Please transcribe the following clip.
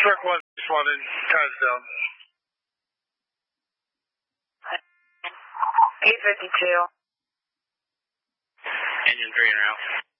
Truck 1 responded, time's down. 852. Engine 3 en route.